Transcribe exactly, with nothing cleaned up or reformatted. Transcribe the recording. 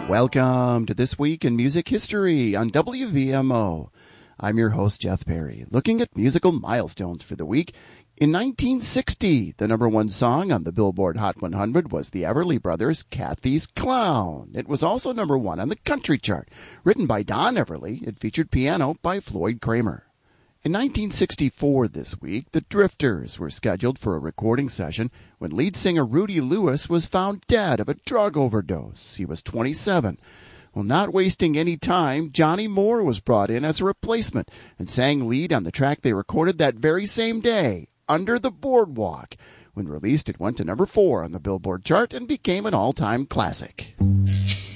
Welcome to This Week in Music History on W V M O. I'm your host, Jeff Perry, looking at musical milestones for the week. In nineteen sixty, the number one song on the Billboard Hot one hundred was the Everly Brothers' Kathy's Clown. It was also number one on the country chart. Written by Don Everly, it featured piano by Floyd Kramer. In nineteen sixty-four this week, the Drifters were scheduled for a recording session when lead singer Rudy Lewis was found dead of a drug overdose. He was twenty-seven. Well, not wasting any time, Johnny Moore was brought in as a replacement and sang lead on the track they recorded that very same day, Under the Boardwalk. When released, it went to number four on the Billboard chart and became an all-time classic.